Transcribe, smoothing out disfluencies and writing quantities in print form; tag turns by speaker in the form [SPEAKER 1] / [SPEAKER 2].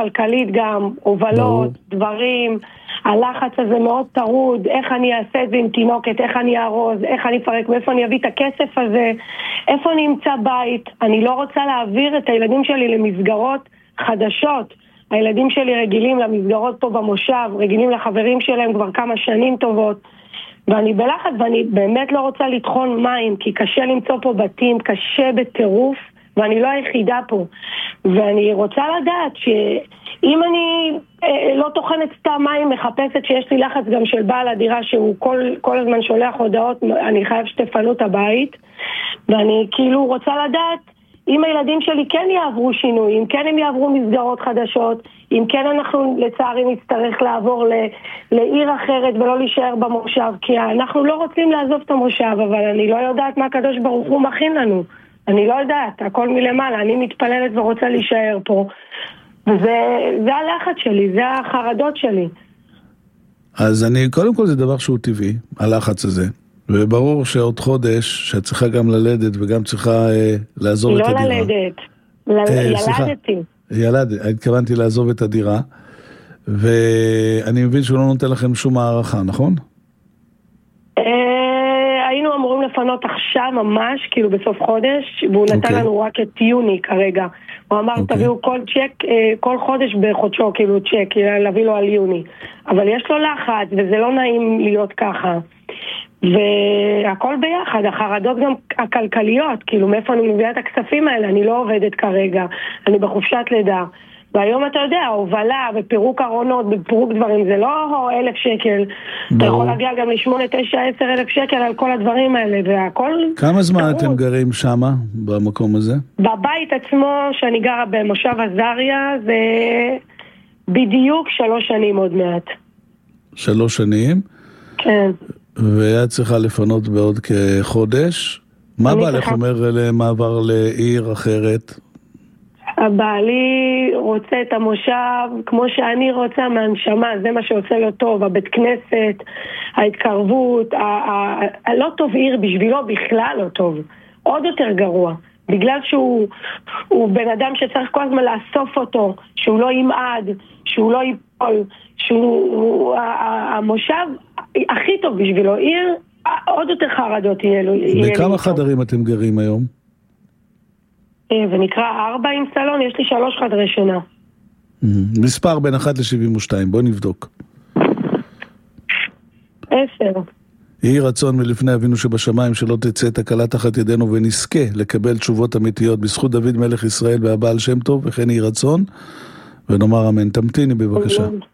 [SPEAKER 1] כלכלית גם, הובלות, דברים, הלחץ הזה מאוד טרוד, איך אני אעשה את זה עם תינוקת, איך אני ארוז, איך אני אפרק, מאיפה אני אביא את הכסף הזה, איפה אני אמצא בית. אני לא רוצה להעביר את הילדים שלי למסגרות חדשות. הילדים שלי רגילים למסגרות פה במושב, רגילים לחברים שלהם כבר כמה שנים טובות, ואני בלחץ ואני באמת לא רוצה לטחון מים, כי קשה למצוא פה בתים, קשה בטירוף, ואני לא היחידה פה. ואני רוצה לדעת שאם אני לא טוחנת סתם מים, מחפשת שיש לי לחץ גם של בעל הדירה, שהוא כל הזמן שולח הודעות, אני חייב שתפנו את הבית, ואני כאילו רוצה לדעת אם הילדים שלי כן יעברו שינויים, כן הם יעברו מסגרות חדשות, אם כן אנחנו לצערי נצטרך לעבור לעיר אחרת ולא להישאר במושב, כי אנחנו לא רוצים לעזוב את המושב, אבל אני לא יודעת מה הקדוש ברוך הוא מכין לנו. אני לא יודעת, הכל מלמעלה, אני מתפללת ורוצה להישאר פה. וזה הלחץ שלי, זה החרדות שלי.
[SPEAKER 2] אז קודם כל זה דבר שהוא טבעי, הלחץ הזה. וברור שעוד חודש, שאת צריכה גם ללדת וגם צריכה לעזוב את הדירה.
[SPEAKER 1] לא ללדת, ילדתי.
[SPEAKER 2] התכוונתי לעזוב את הדירה, ואני מבין שהוא לא נותן לכם שום הערכה, נכון?
[SPEAKER 1] היינו אמורים לפנות עכשיו ממש, כאילו בסוף חודש, והוא נתן לנו רק את יוני כרגע. הוא אמר, תביאו כל צ'ק, כל חודש בחודשו, כאילו צ'ק, להביא לו על יוני. אבל יש לו לחץ, וזה לא נעים להיות ככה. והכל ביחד, החרדות גם הכלכליות, כאילו מאיפה אני מביאה את הכספים האלה, אני לא עובדת כרגע, אני בחופשת לידה. והיום אתה יודע, הובלה ופירוק ארונות, בפירוק דברים, זה לא 1,000 שקל. אתה יכול להגיע גם ל8, 9, 10,000 שקל על כל הדברים האלה, והכל...
[SPEAKER 2] כמה זמן אתם גרים שמה, במקום הזה?
[SPEAKER 1] בבית עצמו, שאני גרה במושב עזריה, זה בדיוק 3 שנים עוד מעט.
[SPEAKER 2] 3 שנים?
[SPEAKER 1] כן.
[SPEAKER 2] ואת צריכה לפנות בעוד כחודש. מה בעלך אומר למעבר לעיר אחרת?
[SPEAKER 1] הבעלי רוצה את המושב כמו שאני רוצה מהנשמה, זה מה שעושה לו טוב, הבית כנסת, ההתקרבות, לא טוב עיר בשבילו בכלל לא טוב, עוד יותר גרוע, בגלל שהוא בן אדם שצריך כל הזמן לאסוף אותו, שהוא לא ימעד, שהוא לא ייפול, שהוא המושב הכי טוב בשבילו, עיר עוד יותר חרדות יהיה לו.
[SPEAKER 2] בכמה חדרים אתם גרים היום?
[SPEAKER 1] ונקרא 4 עם סלון, יש לי 3 חדרי שינה.
[SPEAKER 2] מספר בין 1 ל-72, בוא נבדוק.
[SPEAKER 1] 10.
[SPEAKER 2] יהי רצון מלפני אבינו שבשמיים שלא תצא תקלה תחת ידינו ונזכה לקבל תשובות אמיתיות בזכות דוד מלך ישראל והבעל שם טוב, וכן יהי רצון, ונאמר אמן. תמתיני בבקשה.